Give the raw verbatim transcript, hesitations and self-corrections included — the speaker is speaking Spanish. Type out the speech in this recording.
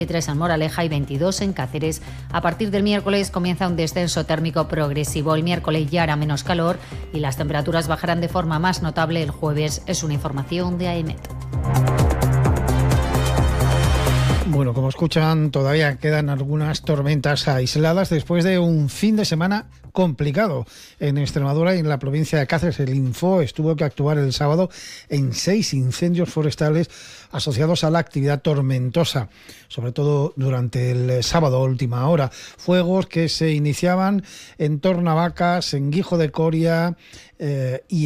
veintitrés en Moraleja y veintidós en Cáceres. A partir del miércoles comienza un descenso térmico progresivo. El miércoles ya hará menos calor y las temperaturas bajarán de forma más notable el jueves. Es una información de AEMET. Bueno, como escuchan, todavía quedan algunas tormentas aisladas después de un fin de semana complicado en Extremadura y en la provincia de Cáceres. El Info estuvo que actuar el sábado en seis incendios forestales asociados a la actividad tormentosa, sobre todo durante el sábado a última hora. Fuegos que se iniciaban en Tornavacas, en Guijo de Coria eh, y